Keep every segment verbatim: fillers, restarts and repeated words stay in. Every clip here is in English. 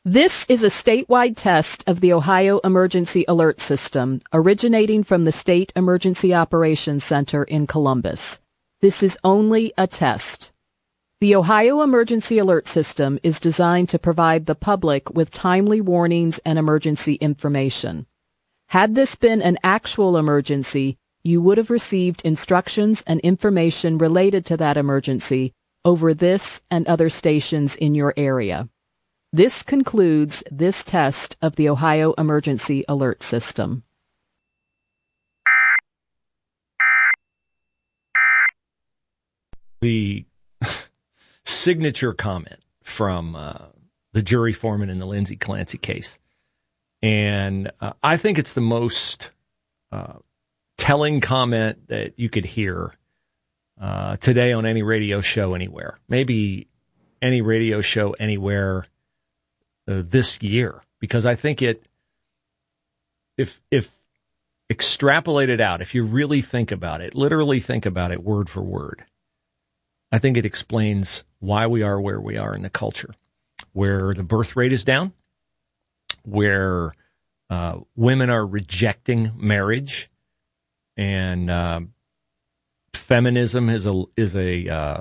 This is a statewide test of the Ohio Emergency Alert System, originating from the State Emergency Operations Center in Columbus. This is only a test. The Ohio Emergency Alert System is designed to provide the public with timely warnings and emergency information. Had this been an actual emergency, you would have received instructions and information related to that emergency over this and other stations in your area. This concludes this test of the Ohio Emergency Alert System. The signature comment from uh, the jury foreman in the Lindsay Clancy case. And uh, I think it's the most uh, telling comment that you could hear uh, today on any radio show anywhere. Maybe any radio show anywhere Uh, this year, because I think it, if if extrapolated out, if you really think about it, literally think about it word for word, I think it explains why we are where we are in the culture, where the birth rate is down, where uh, women are rejecting marriage, and uh, feminism is a is a uh,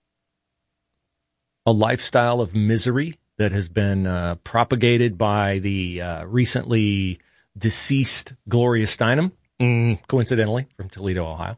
a lifestyle of misery that has been uh, propagated by the uh, recently deceased Gloria Steinem, mm, coincidentally, from Toledo, Ohio.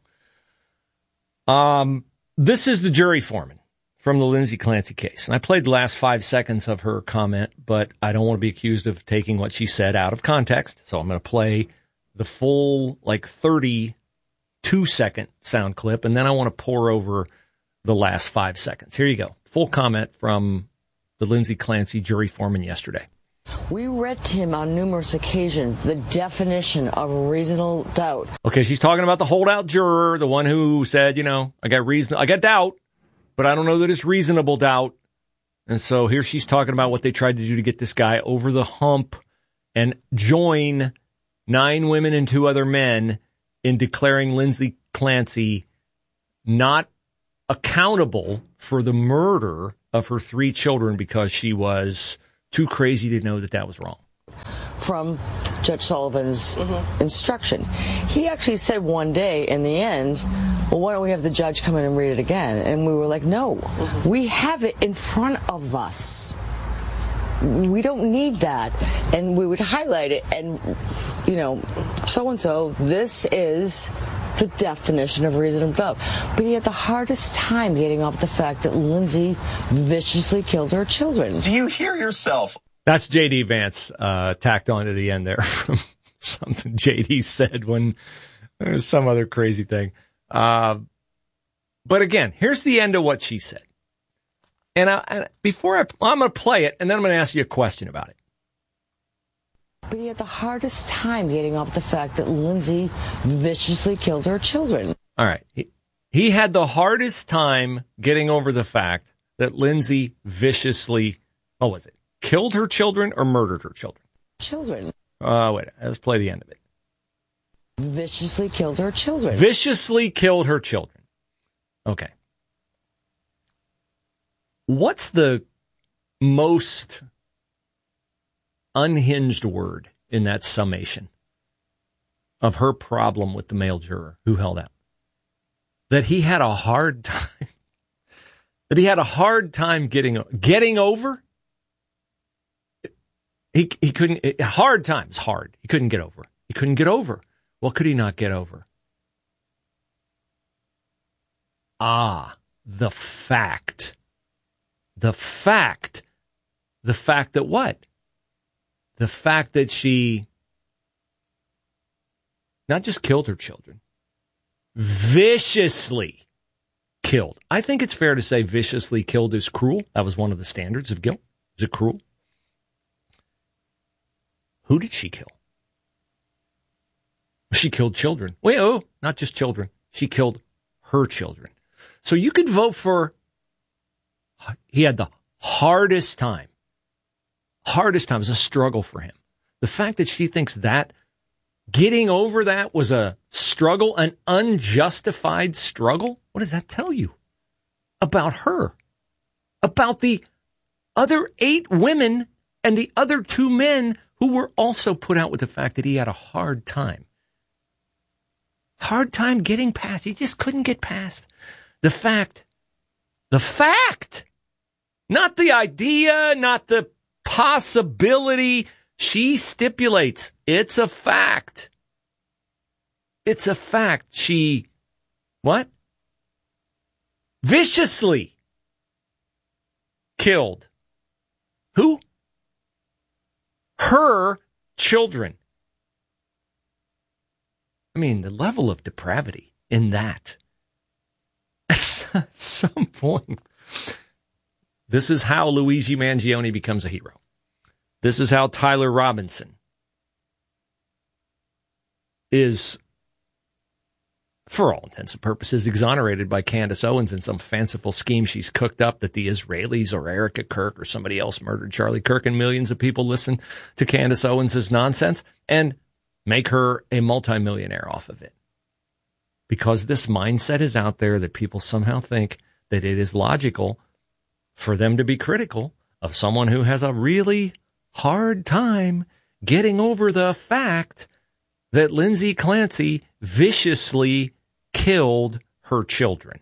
Um, this is the jury foreman from the Lindsay Clancy case. And I played the last five seconds of her comment, but I don't want to be accused of taking what she said out of context. So I'm going to play the full, like, thirty-two second sound clip, and then I want to pour over the last five seconds. Here you go. Full comment from the Lindsay Clancy jury foreman yesterday. We read to him on numerous occasions the definition of reasonable doubt. Okay, she's talking about the holdout juror, the one who said, you know, I got reason, I got doubt, but I don't know that it's reasonable doubt. And so here she's talking about what they tried to do to get this guy over the hump and join nine women and two other men in declaring Lindsay Clancy not accountable for the murder of her three children because she was too crazy to know that that was wrong. From Judge Sullivan's mm-hmm. instruction. He actually said one day in the end, well, why don't we have the judge come in and read it again? And we were like, no, mm-hmm. we have it in front of us. We don't need that. And we would highlight it and, you know, so-and-so, this is the definition of reasonable doubt. But he had the hardest time getting off the fact that Lindsay viciously killed her children. Do you hear yourself? That's J D. Vance uh, tacked on to the end there from something J D said when there was some other crazy thing. Uh, but again, here's the end of what she said. And, I, and before I, I'm going to play it, and then I'm going to ask you a question about it. But he had the hardest time getting off the fact that Lindsay viciously killed her children. All right. He, he had the hardest time getting over the fact that Lindsay viciously, what was it, killed her children or murdered her children? Children. Uh, wait, let's play the end of it. Viciously killed her children. Viciously killed her children. Okay. What's the most unhinged word in that summation of her problem with the male juror who held out? That he had a hard time, that he had a hard time getting, getting over. He, he couldn't, it, hard times, hard. He couldn't get over. He couldn't get over. What could he not get over? Ah, the fact. The fact. The fact that what? The fact that she not just killed her children, viciously killed. I think it's fair to say viciously killed is cruel. That was one of the standards of guilt. Is it cruel? Who did she kill? She killed children. Wait, oh, not just children. She killed her children. So you could vote for, he had the hardest time. Hardest time. It was a struggle for him. The fact that she thinks that getting over that was a struggle, an unjustified struggle, what does that tell you about her? About the other eight women and the other two men who were also put out with the fact that he had a hard time. Hard time getting past. He just couldn't get past the fact. The fact. Not the idea, not the possibility. She stipulates it's a fact. It's a fact. She, what? Viciously killed. Who? Her children. I mean, the level of depravity in that. At some point. This is how Luigi Mangione becomes a hero. This is how Tyler Robinson is, for all intents and purposes, exonerated by Candace Owens in some fanciful scheme she's cooked up that the Israelis or Erica Kirk or somebody else murdered Charlie Kirk, and millions of people listen to Candace Owens' nonsense and make her a multimillionaire off of it. Because this mindset is out there that people somehow think that it is logical for them to be critical of someone who has a really hard time getting over the fact that Lindsay Clancy viciously killed her children.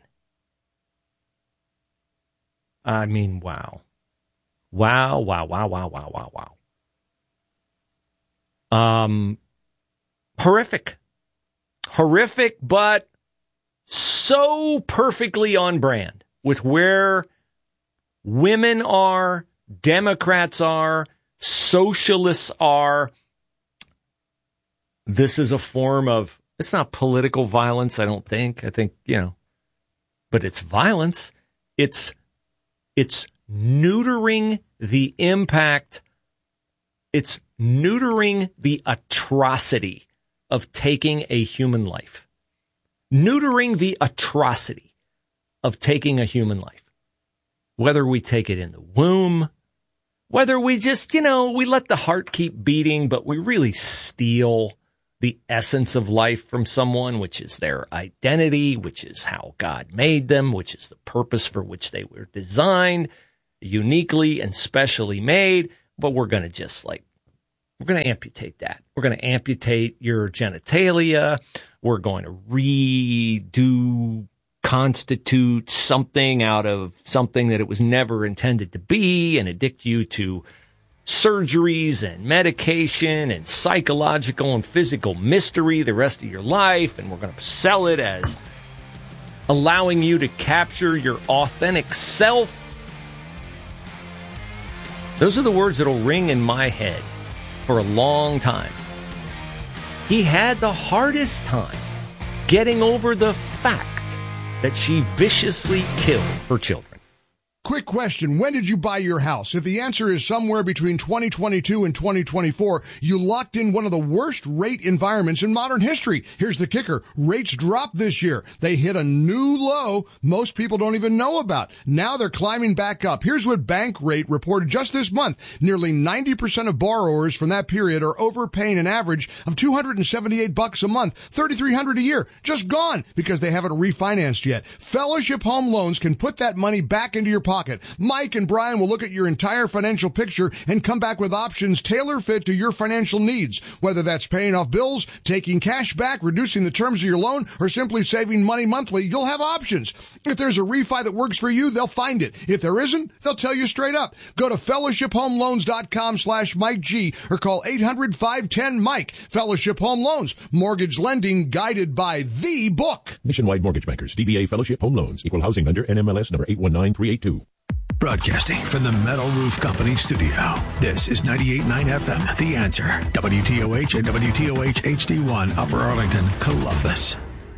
I mean, wow. Wow, wow, wow, wow, wow, wow, wow. Um, horrific. Horrific, but so perfectly on brand with where women are, Democrats are, socialists are. This is a form of, it's not political violence, I don't think. I think, you know, but it's violence. It's, it's neutering the impact. It's neutering the atrocity of taking a human life. Neutering the atrocity of taking a human life. Whether we take it in the womb, whether we just, you know, we let the heart keep beating, but we really steal the essence of life from someone, which is their identity, which is how God made them, which is the purpose for which they were designed, uniquely and specially made, but we're going to just like, we're going to amputate that. We're going to amputate your genitalia. We're going to redo, constitute something out of something that it was never intended to be and addict you to surgeries and medication and psychological and physical mystery the rest of your life. And we're going to sell it as allowing you to capture your authentic self. Those are the words that'll ring in my head for a long time. He had the hardest time getting over the fact that she viciously killed her children. Quick question. When did you buy your house? If the answer is somewhere between twenty twenty-two and twenty twenty-four, you locked in one of the worst rate environments in modern history. Here's the kicker. Rates dropped this year. They hit a new low most people don't even know about. Now they're climbing back up. Here's what Bankrate reported just this month. Nearly ninety percent of borrowers from that period are overpaying an average of two hundred seventy-eight bucks a month, thirty-three hundred a year. Just gone because they haven't refinanced yet. Fellowship Home Loans can put that money back into your pocket. Mike and Brian will look at your entire financial picture and come back with options tailor-fit to your financial needs. Whether that's paying off bills, taking cash back, reducing the terms of your loan, or simply saving money monthly, you'll have options. If there's a refi that works for you, they'll find it. If there isn't, they'll tell you straight up. Go to fellowship home loans dot com slash Mike G or call eight hundred, five one zero, Mike. Fellowship Home Loans. Mortgage lending guided by the book. Nationwide Mortgage Bankers, D B A Fellowship Home Loans, Equal Housing Lender, N M L S number eight one nine three eight two. Broadcasting from the Metal Roof Company studio. This is ninety-eight point nine F M, The Answer. W T O H and W T O H H D one, Upper Arlington, Columbus.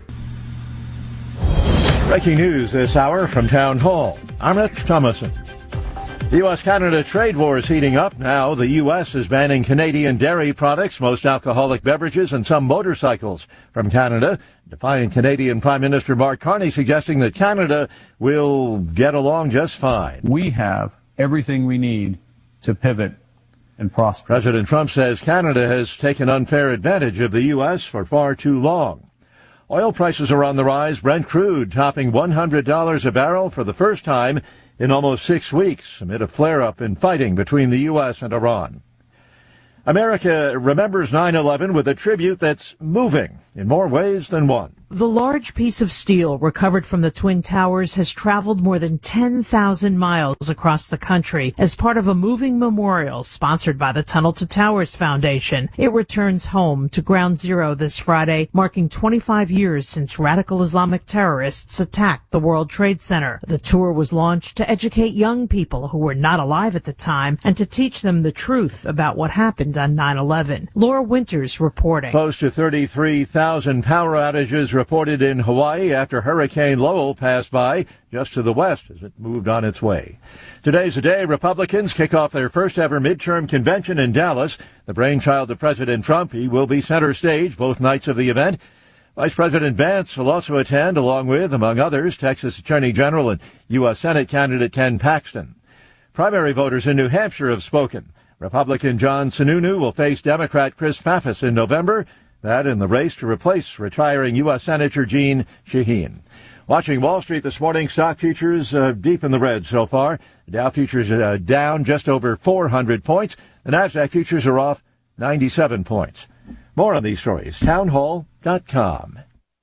Breaking news this hour from Town Hall. I'm Rich Thomason. The U S Canada trade war is heating up. Now the U S is banning Canadian dairy products, most alcoholic beverages, and some motorcycles from Canada. Defiant Canadian Prime Minister Mark Carney suggesting that Canada will get along just fine. We have everything we need to pivot and prosper. President Trump says Canada has taken unfair advantage of the U S for far too long. Oil prices are on the rise. Brent crude topping one hundred dollars a barrel for the first time in almost six weeks amid a flare-up in fighting between the U S and Iran. America remembers nine eleven with a tribute that's moving in more ways than one. The large piece of steel recovered from the Twin Towers has traveled more than ten thousand miles across the country as part of a moving memorial sponsored by the Tunnel to Towers Foundation. It returns home to Ground Zero this Friday, marking twenty-five years since radical Islamic terrorists attacked the World Trade Center. The tour was launched to educate young people who were not alive at the time and to teach them the truth about what happened on nine eleven. Laura Winters reporting. Close to thirty-three thousand power outages reported in Hawaii after Hurricane Lowell passed by just to the west as it moved on its way. Today's the day Republicans kick off their first ever midterm convention in Dallas. The brainchild of President Trump, he will be center stage both nights of the event. Vice President Vance will also attend, along with, among others, Texas Attorney General and U S Senate candidate Ken Paxton. Primary voters in New Hampshire have spoken. Republican John Sununu will face Democrat Chris Pappas in November. That in the race to replace retiring U S Senator Jeanne Shaheen. Watching Wall Street this morning, stock futures uh, deep in the red so far. The Dow futures uh, down just over four hundred points. The Nasdaq futures are off ninety-seven points. More on these stories, townhall dot com.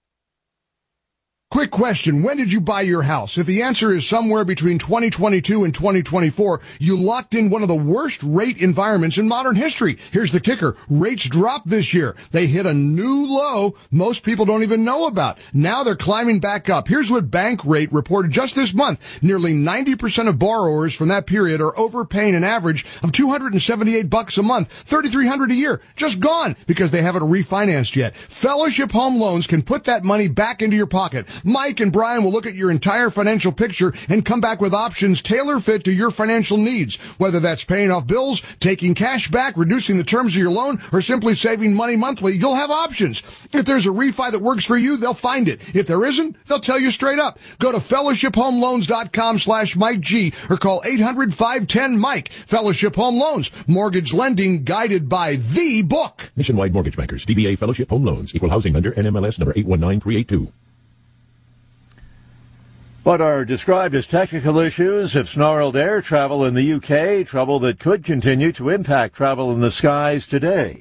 Quick question. When did you buy your house? If the answer is somewhere between twenty twenty-two and twenty twenty-four, you locked in one of the worst rate environments in modern history. Here's the kicker. Rates dropped this year. They hit a new low most people don't even know about. Now they're climbing back up. Here's what Bankrate reported just this month. Nearly ninety percent of borrowers from that period are overpaying an average of two hundred seventy-eight bucks a month, thirty-three hundred a year. Just gone because they haven't refinanced yet. Fellowship Home Loans can put that money back into your pocket. Mike and Brian will look at your entire financial picture and come back with options tailor-fit to your financial needs. Whether that's paying off bills, taking cash back, reducing the terms of your loan, or simply saving money monthly, you'll have options. If there's a refi that works for you, they'll find it. If there isn't, they'll tell you straight up. Go to fellowship home loans dot com slash Mike G or call eight hundred, five ten, Mike. Fellowship Home Loans. Mortgage lending guided by the book. Nationwide Mortgage Bankers, D B A Fellowship Home Loans, Equal Housing Lender, N M L S number eight one nine three eight two. What are described as technical issues have snarled air travel in the U K, trouble that could continue to impact travel in the skies today.